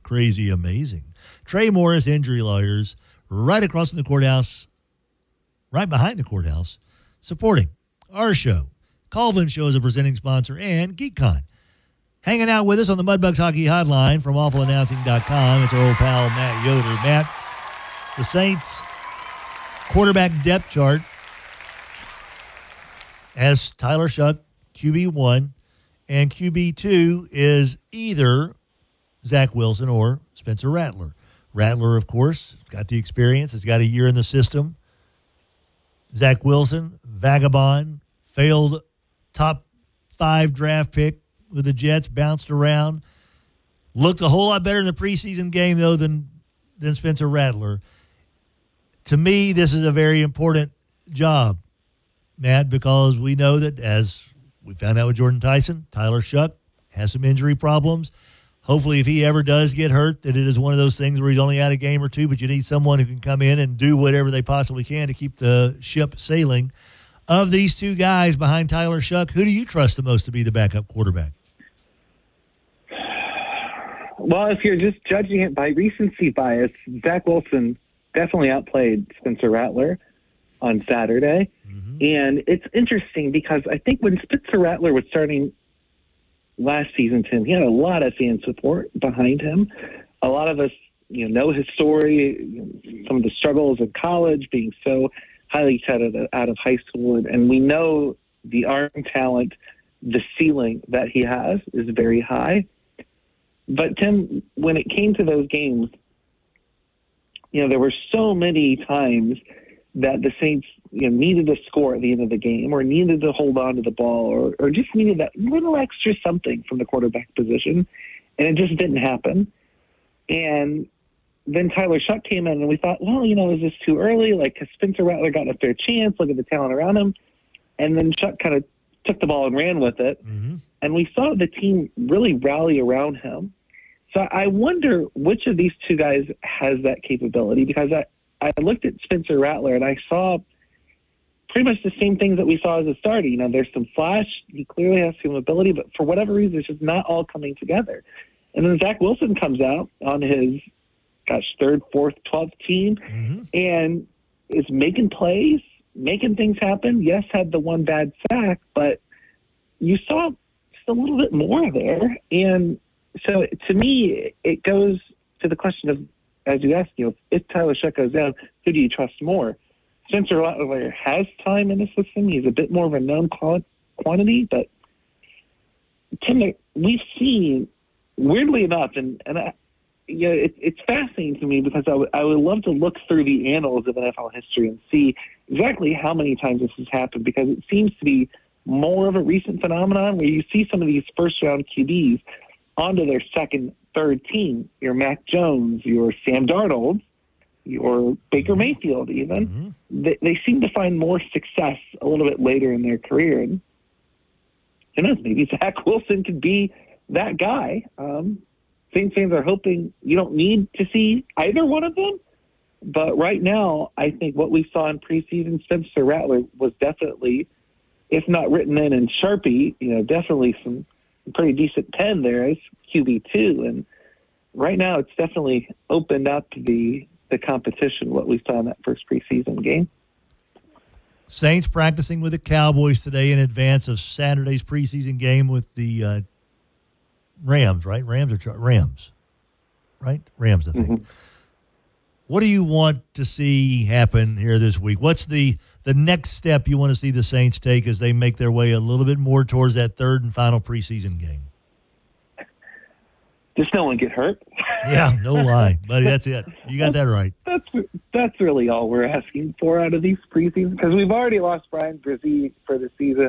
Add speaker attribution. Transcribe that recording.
Speaker 1: crazy amazing. Trey Morris Injury Lawyers, right across from the courthouse, right behind the courthouse, supporting our show. Colvin Show is a presenting sponsor, and GeekCon. Hanging out with us on the Mudbugs Hockey Hotline from awfulannouncing.com. It's our old pal, Matt Yoder. Matt, the Saints quarterback depth chart has Tyler Shough, QB1, and QB2 is either Zach Wilson or Spencer Rattler. Rattler, of course, got the experience. Has got a year in the system. Zach Wilson, vagabond, failed top 5 draft pick with the Jets, bounced around. Looked a whole lot better in the preseason game, though, than Spencer Rattler. To me, this is a very important job, Matt, because we know that, as we found out with Jordan Tyson, Tyler Shough has some injury problems. Hopefully, if he ever does get hurt, that it is one of those things where he's only out a game or two, but you need someone who can come in and do whatever they possibly can to keep the ship sailing. Of these two guys behind Tyler Shough, who do you trust the most to be the backup quarterback?
Speaker 2: Well, if you're just judging it by recency bias, Zach Wilson definitely outplayed Spencer Rattler on Saturday. Mm-hmm. And it's interesting because I think when Spencer Rattler was starting last season, Tim, he had a lot of fan support behind him. A lot of us, know his story, some of the struggles in college, being so highly touted out of high school. And we know the arm talent, the ceiling that he has is very high. But, Tim, when it came to those games, there were so many times that the Saints needed to score at the end of the game or needed to hold on to the ball or just needed that little extra something from the quarterback position, and it just didn't happen. And then Tyler Shough came in, and we thought, well, is this too early? Like, has Spencer Rattler gotten a fair chance? Look at the talent around him. And then Shough kind of took the ball and ran with it. Mm-hmm. And we saw the team really rally around him. So I wonder which of these two guys has that capability, because I looked at Spencer Rattler and I saw pretty much the same things that we saw as a starter. There's some flash. He clearly has some ability, but for whatever reason, it's just not all coming together. And then Zach Wilson comes out on his, 3rd, 4th, 12th team and is making plays, making things happen. Yes, had the one bad sack, but you saw just a little bit more there. And so to me, it goes to the question of, as you asked, if Tyler Shough goes down, who do you trust more? Spencer Rattler has time in the system. He's a bit more of a known quantity, but Tim, we've seen, weirdly enough, and it's fascinating to me because I would love to look through the annals of NFL history and see exactly how many times this has happened, because it seems to be more of a recent phenomenon where you see some of these first-round QBs onto their 2nd, 3rd team, your Mac Jones, your Sam Darnold, your Baker Mayfield even. Mm-hmm. They seem to find more success a little bit later in their career. And who knows, maybe Zach Wilson could be that guy. Saints fans are hoping you don't need to see either one of them. But right now, I think what we saw in preseason, Spencer Rattler was definitely, if not written in Sharpie, definitely some pretty decent pen there as QB2. And right now it's definitely opened up the competition, what we saw in that first preseason game.
Speaker 1: Saints practicing with the Cowboys today in advance of Saturday's preseason game with the Rams, right? Rams, right? Rams, I think. Mm-hmm. What do you want to see happen here this week? What's the next step you want to see the Saints take as they make their way a little bit more towards that 3rd and final preseason game?
Speaker 2: Just no one get hurt.
Speaker 1: Yeah, no lie, buddy. That's it. You got that right.
Speaker 2: That's really all we're asking for out of these preseasons, because we've already lost Brian Brzee for the season.